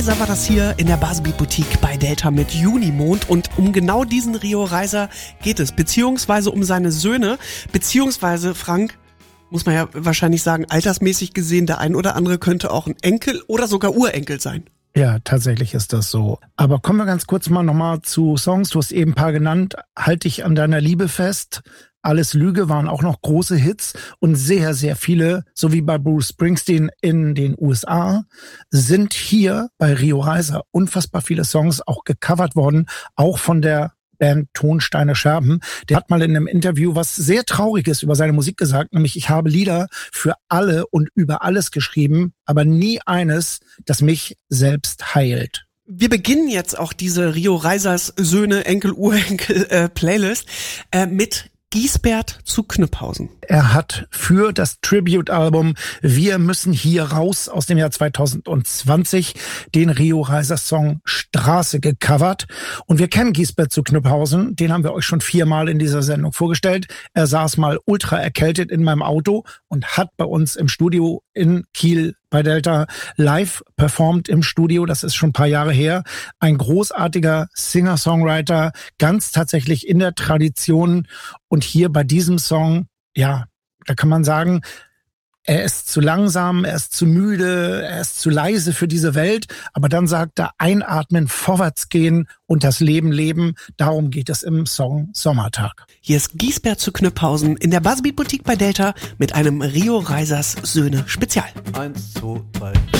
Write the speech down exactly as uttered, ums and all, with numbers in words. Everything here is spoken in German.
Reiser war das hier in der Buzzbeat Boutique bei Delta mit Junimond und um genau diesen Rio Reiser geht es, beziehungsweise um seine Söhne, beziehungsweise Frank, muss man ja wahrscheinlich sagen, altersmäßig gesehen, der ein oder andere könnte auch ein Enkel oder sogar Urenkel sein. Ja, tatsächlich ist das so. Aber kommen wir ganz kurz mal nochmal zu Songs. Du hast eben ein paar genannt. Halt dich an deiner Liebe fest. Alles Lüge waren auch noch große Hits und sehr, sehr viele, so wie bei Bruce Springsteen in den U S A, sind hier bei Rio Reiser unfassbar viele Songs auch gecovert worden, auch von der Band Tonsteine Scherben. Der hat mal in einem Interview was sehr Trauriges über seine Musik gesagt, nämlich ich habe Lieder für alle und über alles geschrieben, aber nie eines, das mich selbst heilt. Wir beginnen jetzt auch diese Rio Reisers Söhne, Enkel, Urenkel äh, Playlist äh, mit Giesbert zu Knüpphausen. Er hat für das Tribute-Album Wir müssen hier raus aus dem Jahr zwanzig zwanzig den Rio Reiser Song Straße gecovert. Und wir kennen Giesbert zu Knüpphausen, den haben wir euch schon viermal in dieser Sendung vorgestellt. Er saß mal ultra erkältet in meinem Auto und hat bei uns im Studio in Kiel bei Delta live performt im Studio. Das ist schon ein paar Jahre her. Ein großartiger Singer-Songwriter, ganz tatsächlich in der Tradition. Und hier bei diesem Song, ja, da kann man sagen, er ist zu langsam, er ist zu müde, er ist zu leise für diese Welt. Aber dann sagt er, einatmen, vorwärts gehen und das Leben leben. Darum geht es im Song Sommertag. Hier ist Giesbert zu Knüpphausen in der Buzzbeat Boutique bei Delta mit einem Rio Reisers Söhne Spezial. Eins, zwei, drei.